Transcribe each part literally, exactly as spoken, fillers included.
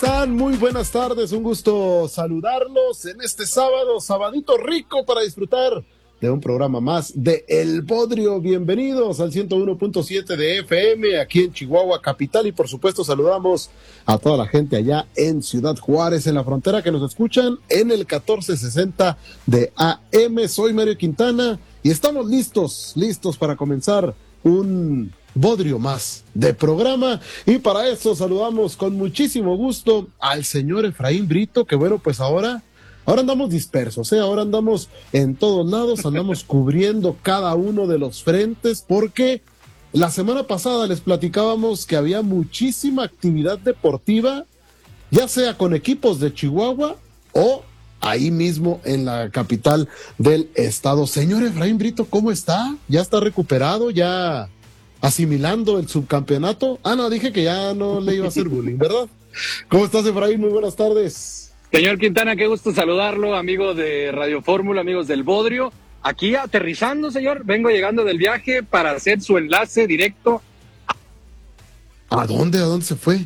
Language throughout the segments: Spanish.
¿Están? Muy buenas tardes, un gusto saludarlos en este sábado, sabadito rico para disfrutar de un programa más de El Bodrio. Bienvenidos al ciento uno punto siete de F M aquí en Chihuahua capital y por supuesto saludamos a toda la gente allá en Ciudad Juárez, en la frontera, que nos escuchan en el catorce sesenta de A M. Soy Mario Quintana y estamos listos, listos para comenzar un Bodrio más de programa, y para eso saludamos con muchísimo gusto al señor Efraín Brito, que bueno, pues ahora ahora andamos dispersos, ¿eh? Ahora andamos en todos lados, andamos cubriendo cada uno de los frentes, porque la semana pasada les platicábamos que había muchísima actividad deportiva, ya sea con equipos de Chihuahua o ahí mismo en la capital del estado. Señor Efraín Brito, ¿cómo está? ¿Ya está recuperado? ¿Ya asimilando el subcampeonato? Ah, no, dije que ya no le iba a hacer bullying, ¿verdad? ¿Cómo estás, Efraín? Muy buenas tardes. Señor Quintana, qué gusto saludarlo, amigo de Radio Fórmula, amigos del Bodrio. Aquí aterrizando, señor, vengo llegando del viaje para hacer su enlace directo. ¿A dónde? ¿A dónde se fue?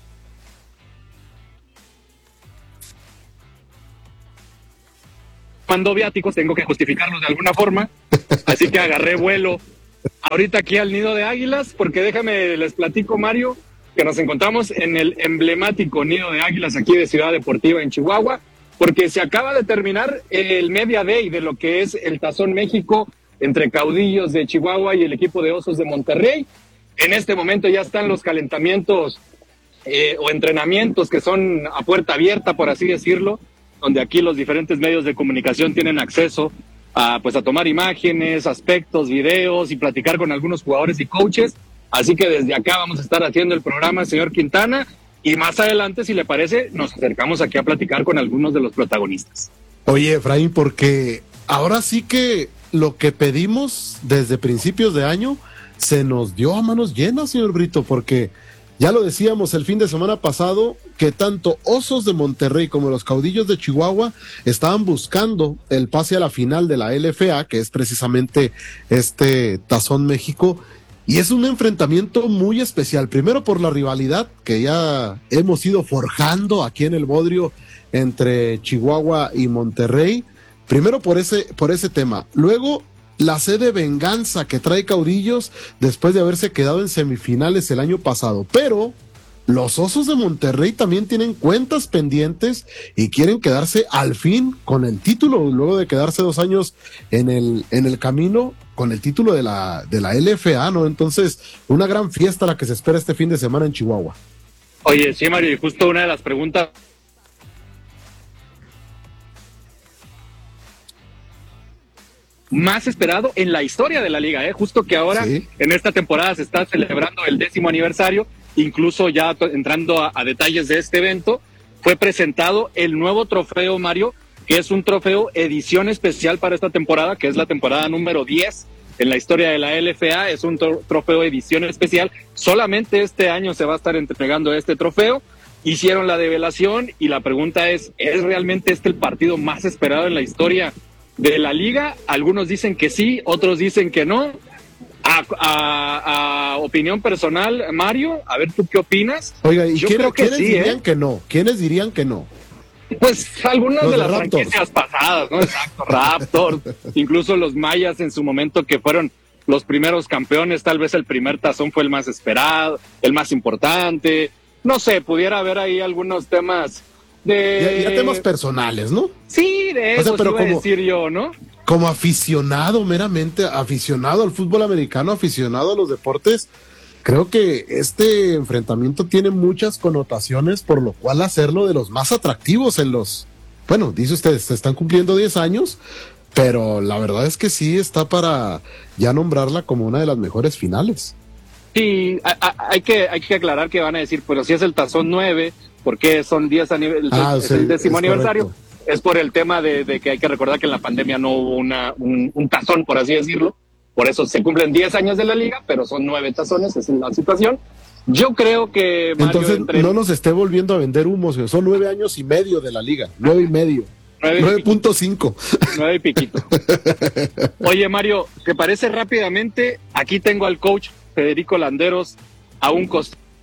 Mandó viáticos, tengo que justificarlos de alguna forma, así que agarré vuelo ahorita aquí al Nido de Águilas, porque déjame, les platico, Mario, que nos encontramos en el emblemático Nido de Águilas aquí de Ciudad Deportiva en Chihuahua, porque se acaba de terminar el Media Day de lo que es el Tazón México entre Caudillos de Chihuahua y el equipo de Osos de Monterrey. En este momento ya están los calentamientos eh, o entrenamientos que son a puerta abierta, por así decirlo, donde aquí los diferentes medios de comunicación tienen acceso a, pues, a tomar imágenes, aspectos, videos y platicar con algunos jugadores y coaches. Así que desde acá vamos a estar haciendo el programa, señor Quintana, y más adelante, si le parece, nos acercamos aquí a platicar con algunos de los protagonistas. Oye, Efraín, porque ahora sí que lo que pedimos desde principios de año se nos dio a manos llenas, señor Brito, porque ya lo decíamos el fin de semana pasado, que tanto Osos de Monterrey como los Caudillos de Chihuahua estaban buscando el pase a la final de la L F A, que es precisamente este Tazón México, y es un enfrentamiento muy especial, primero por la rivalidad que ya hemos ido forjando aquí en el Bodrio entre Chihuahua y Monterrey, primero por ese, por ese tema, luego la sed de venganza que trae Caudillos después de haberse quedado en semifinales el año pasado. Pero los Osos de Monterrey también tienen cuentas pendientes y quieren quedarse al fin con el título, luego de quedarse dos años en el, en el camino con el título de la, de la L F A, ¿no? Entonces, una gran fiesta la que se espera este fin de semana en Chihuahua. Oye, sí, Mario, y justo una de las preguntas más esperado en la historia de la liga, ¿eh? Justo que ahora, sí, en esta temporada se está celebrando el décimo aniversario, incluso ya entrando a, a detalles de este evento, fue presentado el nuevo trofeo, Mario, que es un trofeo edición especial para esta temporada, que es la temporada número diez en la historia de la L F A, es un tro- trofeo edición especial, solamente este año se va a estar entregando este trofeo. Hicieron la develación y la pregunta es, ¿es realmente este el partido más esperado en la historia de la liga? Algunos dicen que sí, otros dicen que no. A, a, a opinión personal, Mario, a ver, ¿tú qué opinas? Oiga, ¿y Yo quién, creo que quiénes sí, dirían ¿eh? que no? ¿Quiénes dirían que no? Pues algunas Los de de las Raptors. franquicias pasadas, ¿no? Exacto, Raptors, incluso los Mayas en su momento, que fueron los primeros campeones, tal vez el primer tazón fue el más esperado, el más importante. No sé, pudiera haber ahí algunos temas de... Ya, ya temas personales, ¿no? Sí, de eso, o sea, pero iba como, a decir yo, ¿no? Como aficionado, meramente aficionado al fútbol americano, aficionado a los deportes, creo que este enfrentamiento tiene muchas connotaciones, por lo cual hacerlo de los más atractivos en los... Bueno, dice usted, se están cumpliendo diez años, pero la verdad es que sí está para ya nombrarla como una de las mejores finales. Sí, a, a, hay que hay que aclarar que van a decir, pero si es el tazón nueve, ¿por qué son diez aniversarios? Ah, es sí, el décimo es aniversario. Correcto. Es por el tema de, de que hay que recordar que en la pandemia no hubo una, un, un tazón, por así decirlo. Por eso se cumplen diez años de la liga, pero son nueve tazones, esa es la situación. Yo creo que Mario, entonces entre... no nos esté volviendo a vender humos, son nueve años y medio de la liga, nueve y medio. nueve punto cinco. nueve y piquito. Oye, Mario, ¿te parece rápidamente? Aquí tengo al coach Federico Landeros a un costado.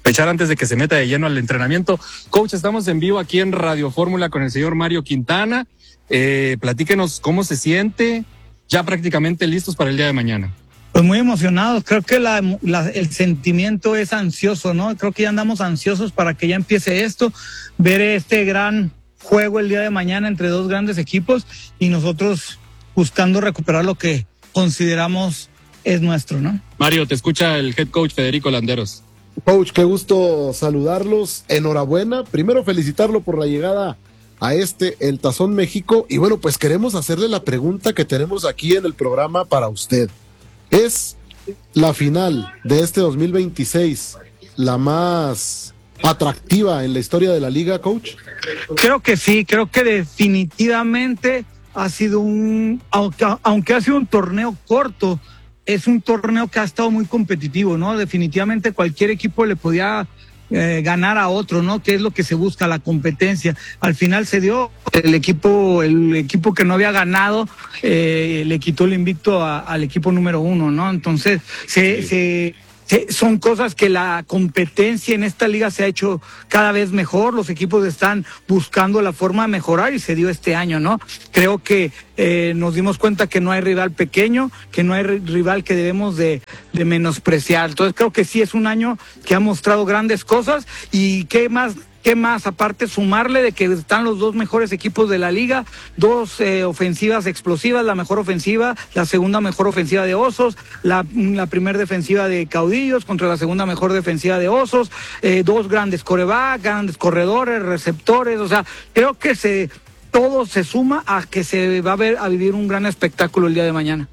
aprovechar antes de que se meta de lleno al entrenamiento. Coach, estamos en vivo aquí en Radio Fórmula con el señor Mario Quintana. Eh, platíquenos cómo se siente, ya prácticamente listos para el día de mañana. Pues muy emocionados, creo que la, la, el sentimiento es ansioso, ¿no? Creo que ya andamos ansiosos para que ya empiece esto, ver este gran juego el día de mañana entre dos grandes equipos y nosotros buscando recuperar lo que consideramos es nuestro, ¿no? Mario, te escucha el head coach Federico Landeros. Coach, qué gusto saludarlos, enhorabuena, primero felicitarlo por la llegada a este, el Tazón México, y bueno, pues queremos hacerle la pregunta que tenemos aquí en el programa para usted. ¿Es la final de este dos mil veintiséis la más atractiva en la historia de la liga, coach? Creo que sí, creo que definitivamente ha sido un, aunque, aunque ha sido un torneo corto, es un torneo que ha estado muy competitivo, ¿no? Definitivamente cualquier equipo le podía eh, ganar a otro, ¿no? Que es lo que se busca, la competencia. Al final se dio, el equipo, el equipo que no había ganado, eh, le quitó el invicto a, al equipo número uno, ¿no? Entonces, se, sí. se Sí, son cosas que la competencia en esta liga se ha hecho cada vez mejor, los equipos están buscando la forma de mejorar y se dio este año, ¿no? Creo que eh, nos dimos cuenta que no hay rival pequeño, que no hay rival que debemos de, de menospreciar. Entonces creo que sí es un año que ha mostrado grandes cosas y qué más... ¿Qué más? Aparte, sumarle de que están los dos mejores equipos de la liga, dos eh, ofensivas explosivas, la mejor ofensiva, la segunda mejor ofensiva de Osos, la, la primera defensiva de Caudillos contra la segunda mejor defensiva de Osos, eh, dos grandes corebacks, grandes corredores, receptores, o sea, creo que se todo se suma a que se va a ver a vivir un gran espectáculo el día de mañana.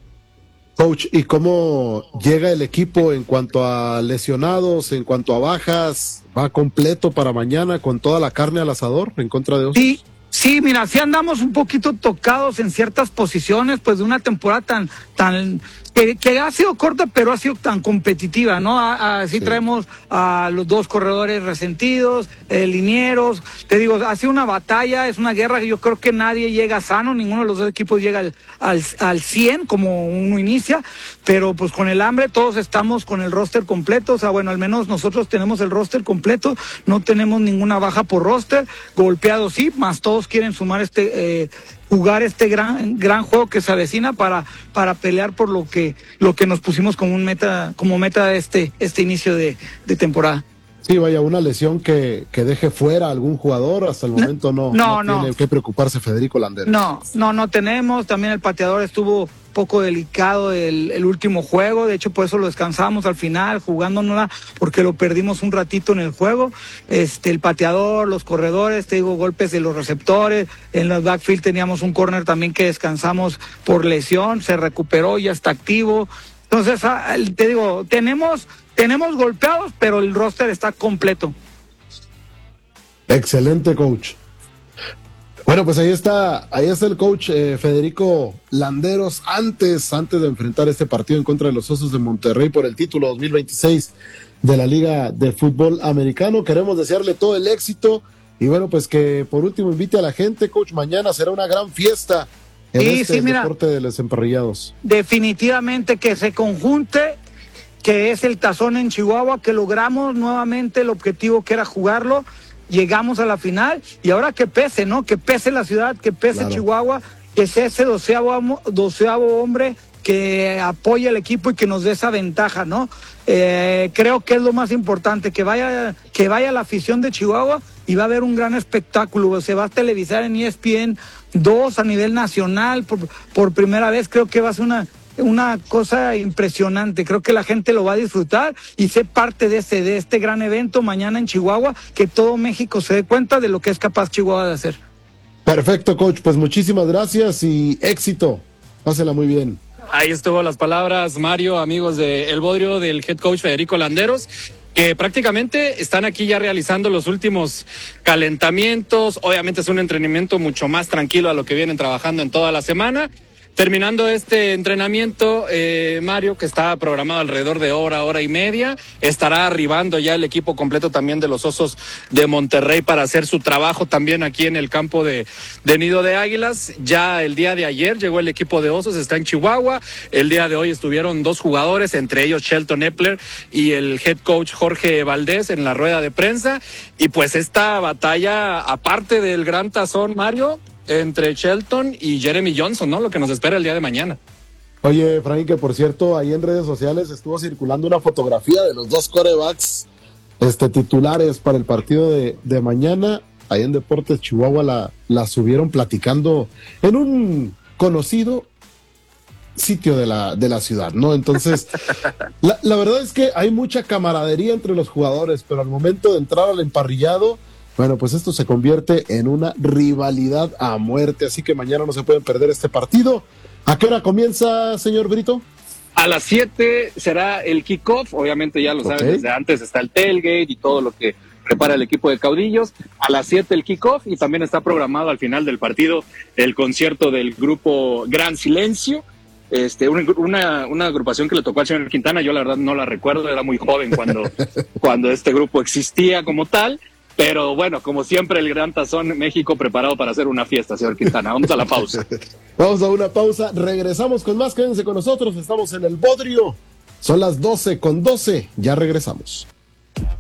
Coach, ¿y cómo llega el equipo en cuanto a lesionados, en cuanto a bajas? ¿Va completo para mañana con toda la carne al asador en contra de Osos? Sí, sí, mira, sí andamos un poquito tocados en ciertas posiciones, pues de una temporada tan, tan, que, que ha sido corta, pero ha sido tan competitiva, ¿no? Así sí. Traemos a los dos corredores resentidos, eh, linieros, te digo, ha sido una batalla, es una guerra que yo creo que nadie llega sano, ninguno de los dos equipos llega al, al, al cien como uno inicia, pero pues con el hambre todos estamos con el roster completo, o sea, bueno, al menos nosotros tenemos el roster completo, no tenemos ninguna baja por roster, golpeados sí, más todos quieren sumar este... Eh, jugar este gran gran juego que se avecina para para pelear por lo que lo que nos pusimos como un meta como meta este este inicio de, de temporada. Sí, vaya, una lesión que, que deje fuera a algún jugador, hasta el momento no, no, no, no tiene que preocuparse Federico Landeros. No, no, no tenemos, también el pateador estuvo poco delicado el, el último juego, de hecho por eso lo descansamos al final, jugándonosla, porque lo perdimos un ratito en el juego, este el pateador, los corredores, te digo, golpes de los receptores, en los backfield teníamos un corner también que descansamos por lesión, se recuperó, ya está activo, entonces te digo, tenemos... Tenemos golpeados, pero el roster está completo. Excelente, coach. Bueno, pues ahí está, ahí está el coach eh, Federico Landeros, antes, antes de enfrentar este partido en contra de los Osos de Monterrey por el título dos mil veintiséis de la Liga de Fútbol Americano. Queremos desearle todo el éxito y bueno, pues que por último invite a la gente, coach, mañana será una gran fiesta en sí, este sí, mira, deporte de los emparrillados. Definitivamente que se conjunte, que es el Tazón en Chihuahua, que logramos nuevamente el objetivo que era jugarlo, llegamos a la final y ahora que pese, ¿no? Que pese la ciudad, que pese claro. Chihuahua, que sea ese doceavo, doceavo hombre que apoye al equipo y que nos dé esa ventaja, ¿no? Eh, creo que es lo más importante, que vaya, que vaya la afición de Chihuahua y va a haber un gran espectáculo, se va a televisar en E S P N dos a nivel nacional, por, por primera vez creo que va a ser una... una cosa impresionante, creo que la gente lo va a disfrutar y ser parte de este, de este gran evento mañana en Chihuahua, que todo México se dé cuenta de lo que es capaz Chihuahua de hacer. Perfecto, coach, pues muchísimas gracias y éxito, pásela muy bien. Ahí estuvo las palabras, Mario, amigos de El Bodrio, del head coach Federico Landeros, que prácticamente están aquí ya realizando los últimos calentamientos, obviamente es un entrenamiento mucho más tranquilo a lo que vienen trabajando en toda la semana. terminando este entrenamiento, eh, Mario, que está programado alrededor de hora, hora y media, estará arribando ya el equipo completo también de los Osos de Monterrey para hacer su trabajo también aquí en el campo de, de Nido de Águilas. Ya el día de ayer llegó el equipo de Osos, está en Chihuahua. El día de hoy estuvieron dos jugadores, entre ellos Shelton Epler y el head coach Jorge Valdés en la rueda de prensa. Y pues esta batalla, aparte del gran tazón, Mario, entre Shelton y Jeremy Johnson, ¿no? Lo que nos espera el día de mañana. Oye, Frank, que por cierto, ahí en redes sociales estuvo circulando una fotografía de los dos quarterbacks este, titulares para el partido de, de mañana. Ahí en Deportes Chihuahua la, la subieron platicando en un conocido sitio de la, de la ciudad, ¿no? Entonces, la, la verdad es que hay mucha camaradería entre los jugadores, pero al momento de entrar al emparrillado, bueno, pues esto se convierte en una rivalidad a muerte, así que mañana no se pueden perder este partido. ¿A qué hora comienza, señor Brito? A las siete será el kickoff, obviamente ya lo saben, okay. Desde antes está el tailgate y todo lo que prepara el equipo de caudillos. A las siete el kickoff y también está programado al final del partido el concierto del grupo Gran Silencio. Este, una, una, una agrupación que le tocó al señor Quintana, yo la verdad no la recuerdo, era muy joven cuando, cuando este grupo existía como tal. Pero bueno, como siempre, el Gran Tazón México preparado para hacer una fiesta, señor Quintana. Vamos a la pausa. Vamos a una pausa, regresamos con más, quédense con nosotros, estamos en el Bodrio. Son las doce con doce, ya regresamos.